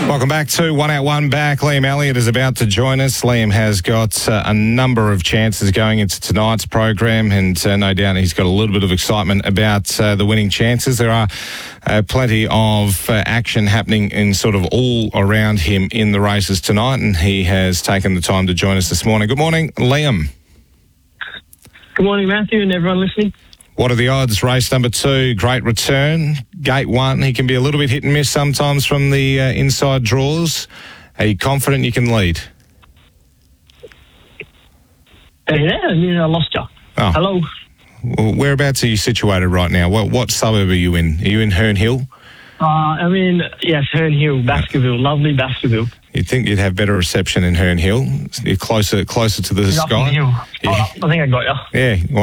Welcome back to One Out, One Back. Liam Elliott is about to join us. Liam has got a number of chances going into tonight's program, and no doubt he's got a little bit of excitement about the winning chances. There are plenty of action happening in sort of all around him in the races tonight, and he has taken the time to join us this morning. Good morning, Liam. Good morning, Matthew, and everyone listening. What are the odds? Race number 2, great return. Gate 1, he can be a little bit hit and miss sometimes from the inside draws. Are you confident you can lead? Yeah, I lost you. Oh. Hello. Well, whereabouts are you situated right now? What suburb are you in? Are you in Herne Hill? Yes, Herne Hill, Baskerville, lovely Baskerville. You'd think you'd have better reception in Herne Hill. You're closer to the sky. Hill. Yeah. I think I got you. Yeah.